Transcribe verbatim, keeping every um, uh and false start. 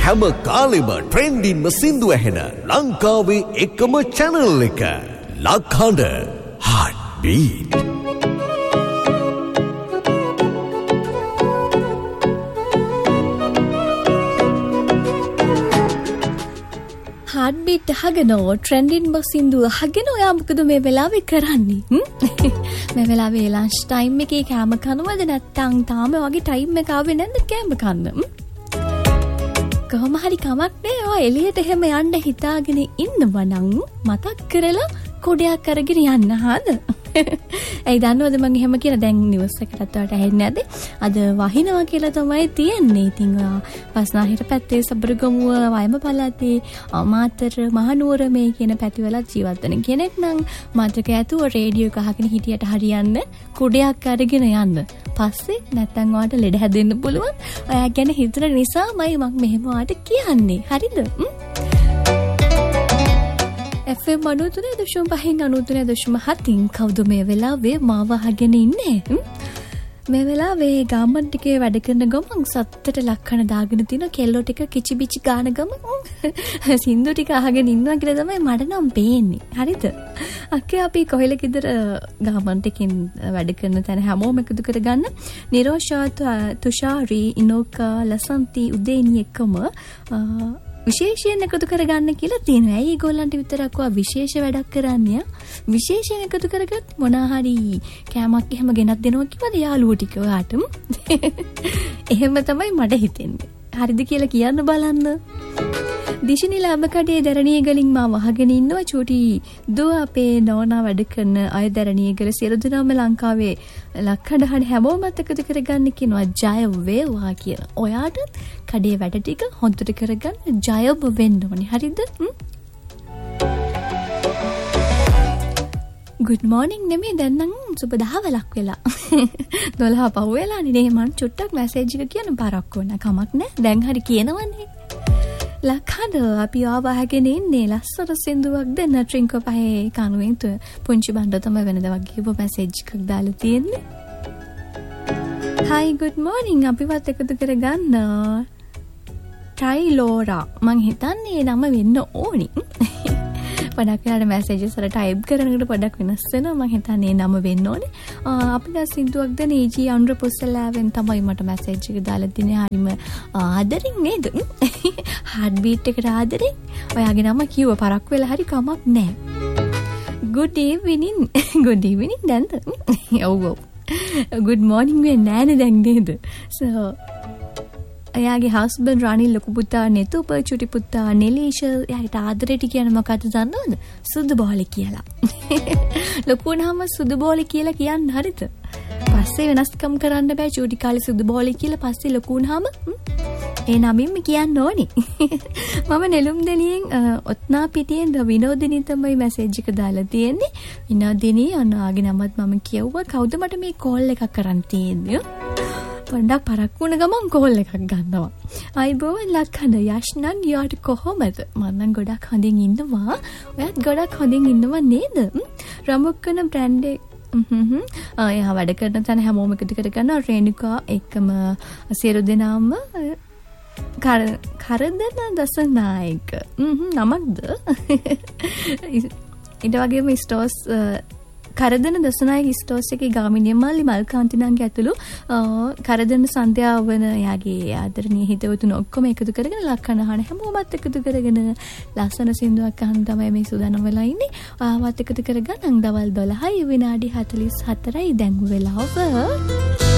හැම කාලෙම ට්‍රෙන්ඩින්ම සින්දු ඇහෙන ලංකාවේ එකම channel එක ලක්හඬ Heartbeat. Heartbeat අහගෙන ට්‍රෙන්ඩින්ම සින්දු අහගෙන ඔයා මොකද මේ වෙලාවේ කරන්නේ? මේ වෙලාවේ ලන්ච් ටයිම් එකේ කෑම කනවද නැත්නම් තාම වගේ ටයිම් එක ආවේ නැද්ද කෑම කන්න? කොහොම හරි කමක් නෑ. ඔය එළියට එහෙම යන්න හිතාගෙන ඉන්නවා නම් මතක් කරලා කොඩයක් අරගෙන යන්න හාද? ඒ දන්නවද මම එහෙම කියලා දැන් නිවුස් එකකට වලට ඇහෙන්නේ නැද්ද? අද වහිනවා කියලා තමයි තියෙන්නේ. ඉතින් පස්නාහිර පැත්තේ සබරගමුව වයම පළාතේ මාතර මහනුවර මේ කියන පැතිවල ජීවත් වෙන කෙනෙක් නම් මතක ඇතුව රේඩියෝ එක අහගෙන හිටියට හරියන්න කොඩයක් අරගෙන යන්න. පස්සේ නැත්තම් ඔයාට ලෙඩ හැදෙන්න පුළුවන්. ඔයා ගැන හිතන නිසාමයි මම මෙහෙම ඔයාට කියන්නේ. හරිද? එෆ් එම් අනූතුන දශම පහෙන් අනූතුන දශම හතින් කවුද මේ වෙලාවේ මාව අහගෙන ඉන්නේ? මේ වෙලාවේ ගාමන් ටිකේ වැඩ කරන ගමන් සත්තට ලක්කන දාගෙන තින කෙල්ලෝ ටික කිචි බිචි ගාන ගමන් සින්දු ටික අහගෙන ඉන්නවා කියලා තමයි මට නම් පේන්නේ. හරිද? අක්කේ අපි කොහෙල කිදර ගාමන් ටිකෙන් වැඩ කරන තැන හැමෝම එකතු කරගන්න නිරෝෂා තුෂාරි ඉනෝකා ලසන්ති උදේනි එකම විශේෂයෙන් එකතු කරගන්න කියලා තියෙනවා. ඇයි ඒගොල්ලන්ට විතරක් වා විශේෂ වැඩක් කරන්නේ? විශේෂයෙන් එකතු කරගත් මොනා හරි කෑමක් එහෙම ගෙනත් දෙනවා කිව්වද යාළුවෝ ටික ඔයාට? එහෙම තමයි මට හිතෙන්නේ. හරිද කියලා කියන්න බලන්න. දිශිනි ලාභකඩේ දරණියගලින් මා වහගෙන ඉන්නවා චූටි දුව අපේ නෝනා වැඩ කරන අය දරණියගල සියලු දෙනාම ලංකාවේ ලක්හඬ හඬ හැමෝම එකතු කරගන්න කියනවා ජය වේවා කියලා. ඔයාට කඩේ වැඩ ටික හොඳට කරගන්න ජයබ වෙන්න ඕනේ. හරිද? good morning නෙමෙයි දැන් නම් සුබ දහවලක් වෙලා. දොළහ පහ වෙලා නේ මං චුට්ටක් මැසේජ් එක කියන පාරක් වුණා. කමක් නෑ. දැන් හරි කියනවනේ. ලක්හඬ අපි ආවහගෙන ඉන්නේ ලස්සන සින්දුවක් දෙන්න ට්‍රින්කෝ පහේ කනුවෙන් තු පුංචි බණ්ඩ තමයි වෙනද වගේ ඔබ මැසේජ් එකක් දාලා තියෙන්නේ. hi good morning අපිවත් එකතු කරගන්න. ට්‍රයිලෝරා මං හිතන්නේ නම වෙන්න ඕනි. පොඩක් වෙලාට මැසේජස් වල ටයිප් කරනකොට පොඩක් වෙනස් වෙනවා. මං හිතන්නේ නම වෙන්න ඕනේ. අපි දැන් සින්දුවක් දෙන ඊජී අනුර පුස්සලාවෙන් තමයි මට මැසේජ් එක දාලා තිනේ. හරිම ආදරින් නේද? Heartbeat එකට ආදරින්. ඔයාගේ නම කිව්ව පරක් වෙලා හරි කමක් නැහැ. good evening good evening දැන්ද? ඔව් ඔව්. good morning වෙන්නේ නැහැ දැන් නේද? so එයාගේ හස්බන්ඩ් රාණි ලොකු පුතා නෙතු පචුටි පුතා නෙලීෂ එයාට ආදරෙට කියන මොකක්ද දන්නවද? සුදු බෝලේ කියලා. ලොකු වුණාම සුදු බෝලේ කියලා කියන්න හරිද? පස්සේ වෙනස්කම් කරන්න බෑ. චූටි කාලේ සුදු බෝලේ කියලා පස්සේ ලොකු වුණාම ඒ නමින්ම කියන්න ඕනි. මම නෙළුම් දෙනියෙන් ඔත්නා පිටියෙන් විනෝදිනී තමයි මැසේජ් එක දාලා තියෙන්නේ. විනෝදිනී අනාගේ නමත් මම කියවුවා. කවුද මට මේ කෝල් එකක් කරන් තියෙන්නේ? පොඩ්ඩක් පරක් වුණ ගමන් කෝල් එකක් ගන්නවා. අයිබෝවන් ලක්හඬ යෂ්නන් යාට කොහොමද? මම නම් ගොඩක් හොඳින් ඉන්නවා. ඔයත් ගොඩක් හොඳින් ඉන්නවා නේද? රමුක්කන බ්‍රෑන්ඩ් එක හ්ම් ආ වැඩ කරන තැන හැමෝම එකතු කරගන්නවා. රේණුකා එක්කම සියලු දෙනාම කරදන දසනායක හ්ම් නමක්ද? ඊට වගේම ස්ටෝස් කරදන දසනායක ස්ටෝස් එකේ ගාමිණී මල්ලි මල්කාන්තිනාගේ ඇතුළු කරදන සන්ධ්‍යාවන යාගේ ආදරණීය හිතවතුන් ඔක්කොම එකතු කරගෙන ලක්කන අහන හැමෝමත් එකතු කරගෙන ලස්සන සින්දුවක් අහන්න තමයි මේ සූදානම් වෙලා ඉන්නේ. ආවත් එකතු කරගන්න දවල් දොළහයි විනාඩි හතළිස් හතරයි දැන් වෙලාව.